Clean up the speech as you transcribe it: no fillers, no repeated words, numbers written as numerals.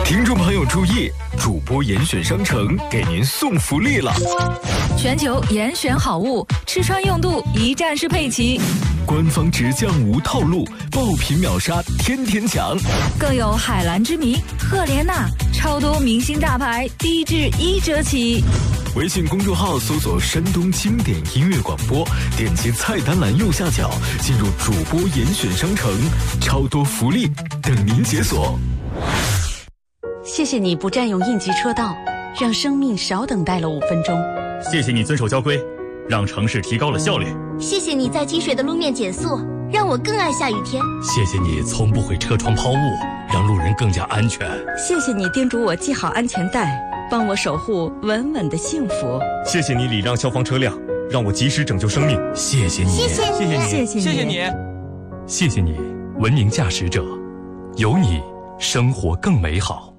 听众朋友注意，主播严选商城给您送福利了！ 全球严选好物，吃穿用度一站式配齐， 官方直降无套路，爆品秒杀天天抢， 更有海蓝之谜、赫莲娜，超多明星大牌，低至1折起。 微信公众号搜索山东经典音乐广播，点击菜单栏右下角进入主播严选商城，超多福利等您解锁。 谢谢你不占用应急车道，让生命少等待了5分钟。 谢谢你遵守交规，让城市提高了效率。 谢谢你在积水的路面减速，让我更爱下雨天。 谢谢你从不会车窗抛物，让路人更加安全。 谢谢你叮嘱我系好安全带，帮我守护稳稳的幸福。 谢谢你礼让消防车辆，让我及时拯救生命。 谢谢你， 谢谢你， 谢谢你， 谢谢你，谢谢你，文明驾驶者，有你，生活更美好。